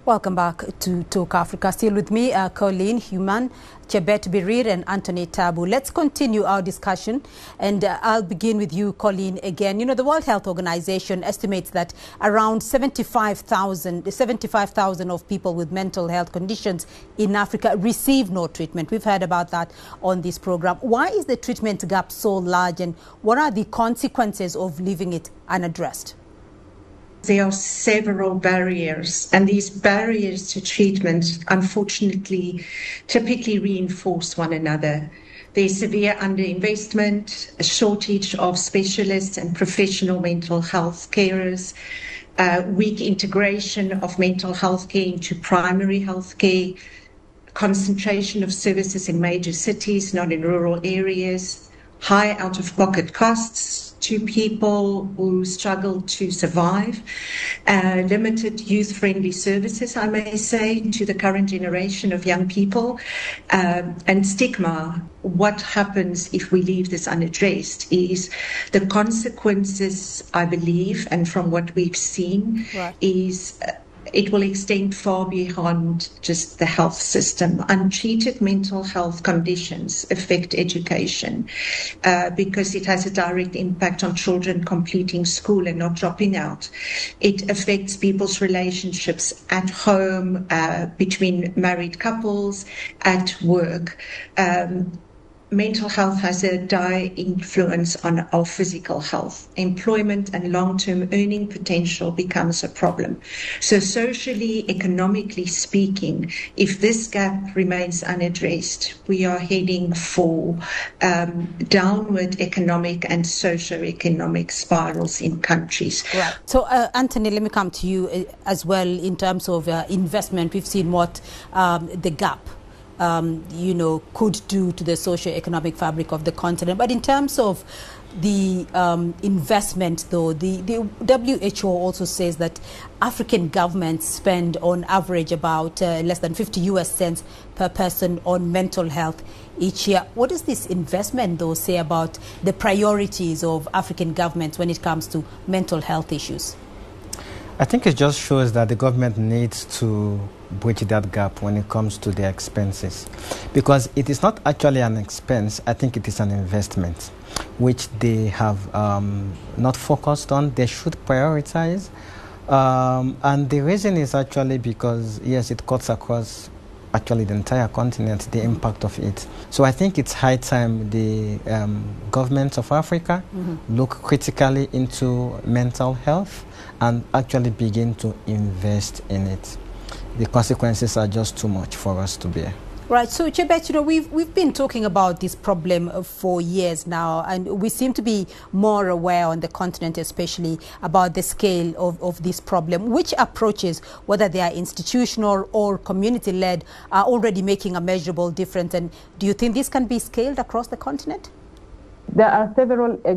Welcome back to Talk Africa. Still with me, Colleen Human, Chebet Birir and Anthony Tabu. Let's continue our discussion, and I'll begin with you, Colleen, again. You know, the World Health Organization estimates that around 75,000 of people with mental health conditions in Africa receive no treatment. We've heard about that on this program. Why is the treatment gap so large, and what are the consequences of leaving it unaddressed? There are several barriers, and these barriers to treatment, unfortunately, typically reinforce one another. There's severe underinvestment, a shortage of specialists and professional mental health carers, weak integration of mental health care into primary health care, concentration of services in major cities, not in rural areas, high out-of-pocket costs to people who struggle to survive, limited youth-friendly services, I may say, to the current generation of young people, and stigma. What happens if we leave this unaddressed is the consequences, I believe, and from what we've seen, is it will extend far beyond just the health system. Untreated mental health conditions affect education because it has a direct impact on children completing school and not dropping out. It affects people's relationships at home, between married couples, at work. Mental health has a dire influence on our physical health. Employment and long-term earning potential becomes a problem. So socially, economically speaking, if this gap remains unaddressed, we are heading for downward economic and socio-economic spirals in countries. Right. So, Anthony, let me come to you as well in terms of investment. We've seen what the gap could do to the socio-economic fabric of the continent. But in terms of the investment, though, the WHO also says that African governments spend on average about less than 50 US cents per person on mental health each year. What does this investment, though, say about the priorities of African governments when it comes to mental health issues? I think it just shows that the government needs to bridge that gap when it comes to their expenses, because it is not actually an expense. I think it is an investment which they have not focused on. They should prioritize, and the reason is actually because, yes, it cuts across actually the entire continent, the impact of it. So I think it's high time the governments of Africa look critically into mental health and actually begin to invest in it. The consequences are just too much for us to bear. Right. So, Chebet, we've been talking about this problem for years now, and we seem to be more aware on the continent, especially about the scale of this problem. Which approaches, whether they are institutional or community-led, are already making a measurable difference? And do you think this can be scaled across the continent? There are several